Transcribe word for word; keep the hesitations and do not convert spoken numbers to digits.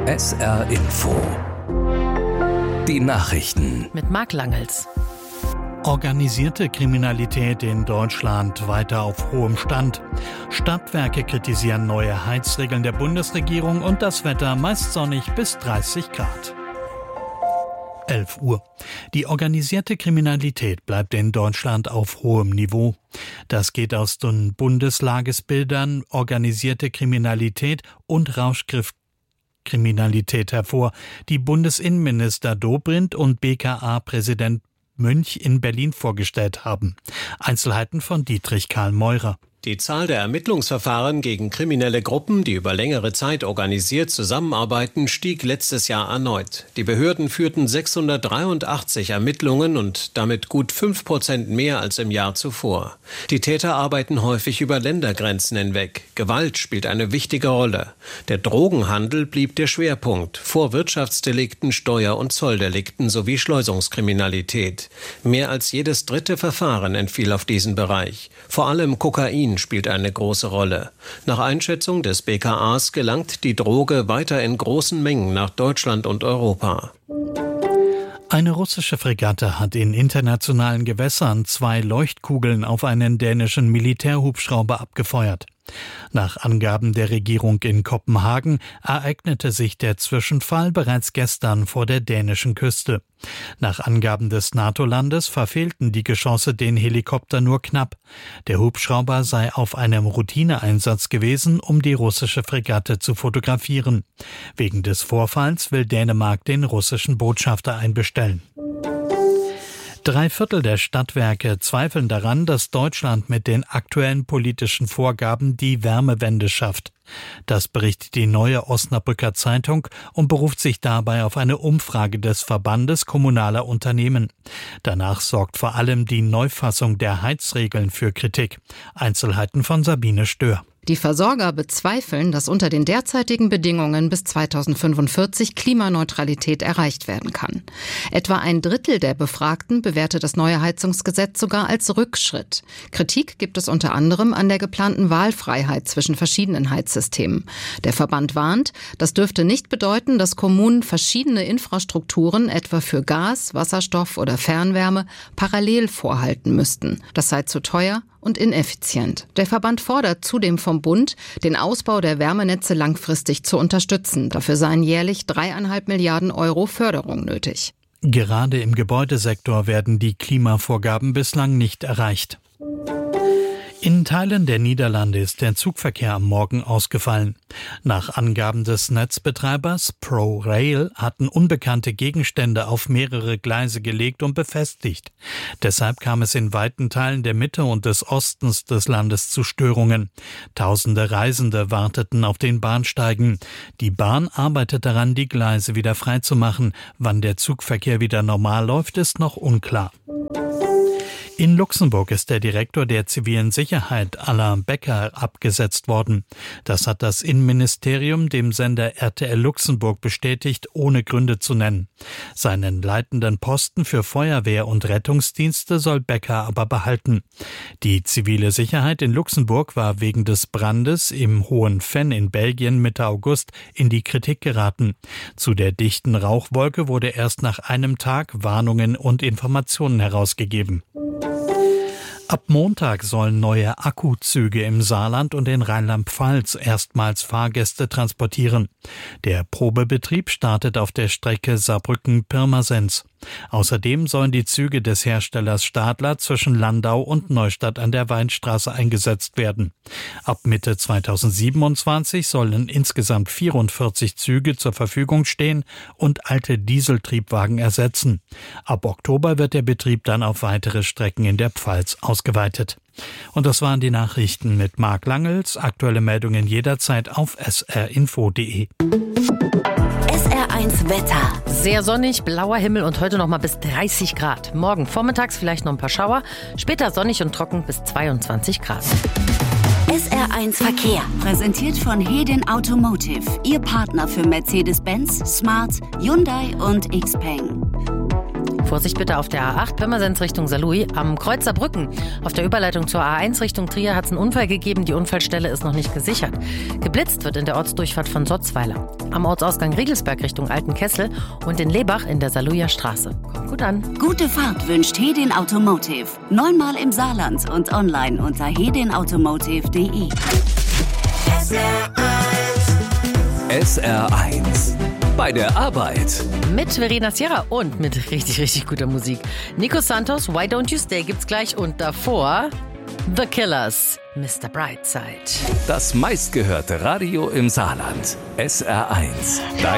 S R Info. Die Nachrichten mit Marc Langels. Organisierte Kriminalität in Deutschland weiter auf hohem Stand. Stadtwerke kritisieren neue Heizregeln der Bundesregierung und das Wetter meist sonnig bis dreißig Grad. elf Uhr. Die organisierte Kriminalität bleibt in Deutschland auf hohem Niveau. Das geht aus den Bundeslagesbildern Organisierte Kriminalität und Rauschgiftkriminalität hervor, die Bundesinnenminister Dobrindt und B K A-Präsident Münch in Berlin vorgestellt haben. Einzelheiten von Dietrich Karl Meurer. Die Zahl der Ermittlungsverfahren gegen kriminelle Gruppen, die über längere Zeit organisiert zusammenarbeiten, stieg letztes Jahr erneut. Die Behörden führten sechshundertdreiundachtzig Ermittlungen und damit gut fünf Prozent mehr als im Jahr zuvor. Die Täter arbeiten häufig über Ländergrenzen hinweg. Gewalt spielt eine wichtige Rolle. Der Drogenhandel blieb der Schwerpunkt, vor Wirtschaftsdelikten, Steuer- und Zolldelikten sowie Schleusungskriminalität. Mehr als jedes dritte Verfahren entfiel auf diesen Bereich. Vor allem Kokain spielt eine große Rolle. Nach Einschätzung des B K As gelangt die Droge weiter in großen Mengen nach Deutschland und Europa. Eine russische Fregatte hat in internationalen Gewässern zwei Leuchtkugeln auf einen dänischen Militärhubschrauber abgefeuert. Nach Angaben der Regierung in Kopenhagen ereignete sich der Zwischenfall bereits gestern vor der dänischen Küste. Nach Angaben des NATO-Landes verfehlten die Geschosse den Helikopter nur knapp. Der Hubschrauber sei auf einem Routineeinsatz gewesen, um die russische Fregatte zu fotografieren. Wegen des Vorfalls will Dänemark den russischen Botschafter einbestellen. Drei Viertel der Stadtwerke zweifeln daran, dass Deutschland mit den aktuellen politischen Vorgaben die Wärmewende schafft. Das berichtet die Neue Osnabrücker Zeitung und beruft sich dabei auf eine Umfrage des Verbandes kommunaler Unternehmen. Danach sorgt vor allem die Neufassung der Heizregeln für Kritik. Einzelheiten von Sabine Stör. Die Versorger bezweifeln, dass unter den derzeitigen Bedingungen bis zweitausendfünfundvierzig Klimaneutralität erreicht werden kann. Etwa ein Drittel der Befragten bewertet das neue Heizungsgesetz sogar als Rückschritt. Kritik gibt es unter anderem an der geplanten Wahlfreiheit zwischen verschiedenen Heizsystemen. Der Verband warnt, das dürfte nicht bedeuten, dass Kommunen verschiedene Infrastrukturen, etwa für Gas, Wasserstoff oder Fernwärme, parallel vorhalten müssten. Das sei zu teuer und ineffizient. Der Verband fordert zudem vom Bund, den Ausbau der Wärmenetze langfristig zu unterstützen. Dafür seien jährlich dreieinhalb Milliarden Euro Förderung nötig. Gerade im Gebäudesektor werden die Klimavorgaben bislang nicht erreicht. In Teilen der Niederlande ist der Zugverkehr am Morgen ausgefallen. Nach Angaben des Netzbetreibers ProRail hatten unbekannte Gegenstände auf mehrere Gleise gelegt und befestigt. Deshalb kam es in weiten Teilen der Mitte und des Ostens des Landes zu Störungen. Tausende Reisende warteten auf den Bahnsteigen. Die Bahn arbeitet daran, die Gleise wieder freizumachen. Wann der Zugverkehr wieder normal läuft, ist noch unklar. In Luxemburg ist der Direktor der zivilen Sicherheit, Alain Becker, abgesetzt worden. Das hat das Innenministerium dem Sender R T L Luxemburg bestätigt, ohne Gründe zu nennen. Seinen leitenden Posten für Feuerwehr und Rettungsdienste soll Becker aber behalten. Die zivile Sicherheit in Luxemburg war wegen des Brandes im Hohen Venn in Belgien Mitte August in die Kritik geraten. Zu der dichten Rauchwolke wurde erst nach einem Tag Warnungen und Informationen herausgegeben. Ab Montag sollen neue Akkuzüge im Saarland und in Rheinland-Pfalz erstmals Fahrgäste transportieren. Der Probebetrieb startet auf der Strecke Saarbrücken-Pirmasens. Außerdem sollen die Züge des Herstellers Stadler zwischen Landau und Neustadt an der Weinstraße eingesetzt werden. Ab Mitte zweitausendsiebenundzwanzig sollen insgesamt vierundvierzig Züge zur Verfügung stehen und alte Dieseltriebwagen ersetzen. Ab Oktober wird der Betrieb dann auf weitere Strecken in der Pfalz ausgeweitet. Und das waren die Nachrichten mit Marc Langels. Aktuelle Meldungen jederzeit auf s r info punkt d e. S R eins Wetter. Sehr sonnig, blauer Himmel und heute noch mal bis dreißig Grad. Morgen vormittags vielleicht noch ein paar Schauer, später sonnig und trocken bis zweiundzwanzig Grad. S R eins Verkehr. Präsentiert von Hedin Automotive. Ihr Partner für Mercedes-Benz, Smart, Hyundai und Xpeng. Vorsicht bitte auf der A acht, Pirmasens Richtung Saarlouis, am Kreuz Saarbrücken. Auf der Überleitung zur A eins Richtung Trier hat es einen Unfall gegeben, die Unfallstelle ist noch nicht gesichert. Geblitzt wird in der Ortsdurchfahrt von Sotzweiler. Am Ortsausgang Riegelsberg Richtung Altenkessel und in Lebach in der Saarlouier Straße. Kommt gut an. Gute Fahrt wünscht Hedin Automotive. Neunmal im Saarland und online unter hedin automotive punkt de. S R eins. Bei der Arbeit. Mit Verena Sierra und mit richtig, richtig guter Musik. Nico Santos, Why Don't You Stay gibt's gleich und davor The Killers, Mister Brightside. Das meistgehörte Radio im Saarland. S R eins. Dein